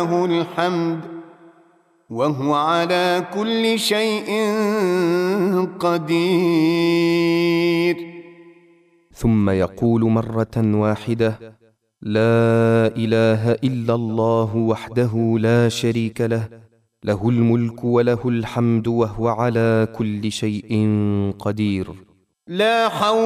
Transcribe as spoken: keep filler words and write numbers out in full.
له الحمد وهو على كل شيء قدير. ثم يقول مرة واحدة: لا إله إلا الله وحده لا شريك له، له الملك وله الحمد وهو على كل شيء قدير. لا حول